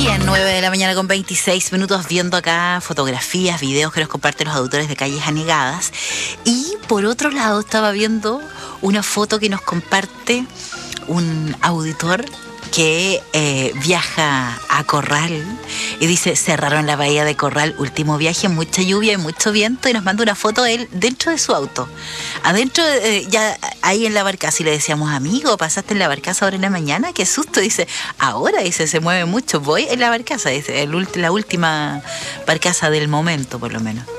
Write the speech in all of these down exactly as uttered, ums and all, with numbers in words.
Bien, nueve de la mañana con veintiséis minutos, viendo acá fotografías, videos que nos comparten los autores de Calles Anegadas. Y por otro lado estaba viendo una foto que nos comparte un auditor que eh, viaja a Corral y dice: cerraron la bahía de Corral, último viaje, mucha lluvia y mucho viento, y nos manda una foto de él dentro de su auto, adentro, eh, ya ahí en la barcaza, y le decíamos: amigo, ¿pasaste en la barcaza ahora en la mañana? Qué susto. Dice: ahora, dice, se mueve mucho, voy en la barcaza, dice, el, la última barcaza del momento, por lo menos.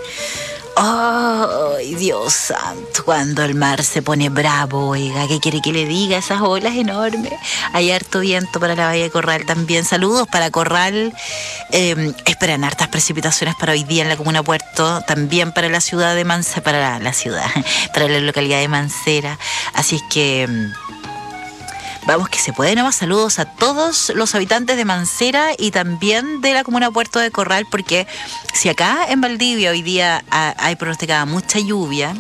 ¡Ay, Dios santo! Cuando el mar se pone bravo, oiga, ¿qué quiere que le diga? Esas olas enormes. Hay harto viento para la bahía de Corral también. Saludos para Corral. Eh, esperan hartas precipitaciones para hoy día en la comuna Puerto, también para la ciudad de Mancera, para la, la ciudad, para la localidad de Mancera. Así es que vamos que se puede nomás. Saludos a todos los habitantes de Mancera y también de la comuna Puerto de Corral, porque si acá en Valdivia hoy día hay pronosticada mucha lluvia,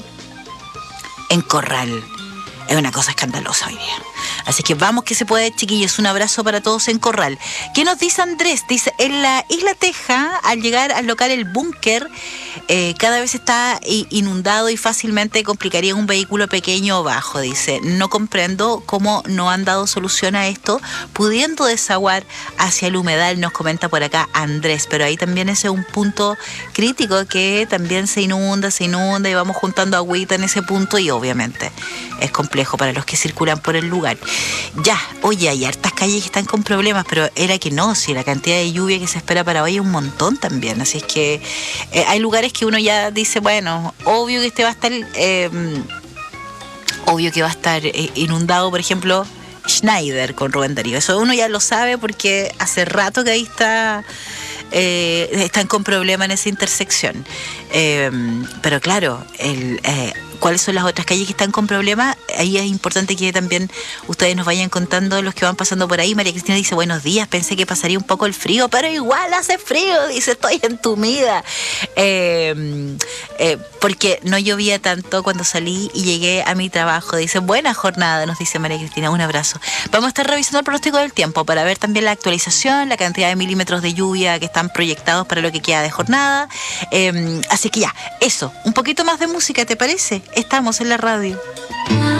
en Corral es una cosa escandalosa hoy día. Así que vamos que se puede, chiquillos. Un abrazo para todos en Corral. ¿Qué nos dice Andrés? Dice: en la Isla Teja, al llegar al local El Búnker, eh, cada vez está inundado y fácilmente complicaría un vehículo pequeño o bajo. Dice: no comprendo cómo no han dado solución a esto, pudiendo desaguar hacia el humedal, nos comenta por acá Andrés. Pero ahí también ese es un punto crítico, que también se inunda, se inunda y vamos juntando agüita en ese punto, y obviamente es complejo para los que circulan por el lugar. Ya, oye, hay hartas calles que están con problemas, pero era que no, si la cantidad de lluvia que se espera para hoy es un montón también. Así es que eh, hay lugares que uno ya dice, bueno, obvio que este va a estar, eh, obvio que va a estar eh, inundado, por ejemplo, Schneider con Rubén Darío. Eso uno ya lo sabe porque hace rato que ahí está, eh, están con problemas en esa intersección. Eh, pero claro, el... Eh, ¿cuáles son las otras calles que están con problemas? Ahí es importante que también ustedes nos vayan contando, los que van pasando por ahí. María Cristina dice: buenos días, pensé que pasaría un poco el frío, pero igual hace frío, dice, estoy entumida. Eh, eh, porque no llovía tanto cuando salí y llegué a mi trabajo. Dice: buena jornada, nos dice María Cristina, un abrazo. Vamos a estar revisando el pronóstico del tiempo para ver también la actualización, la cantidad de milímetros de lluvia que están proyectados para lo que queda de jornada. Eh, así que ya, eso, un poquito más de música, ¿te parece? Estamos en la radio.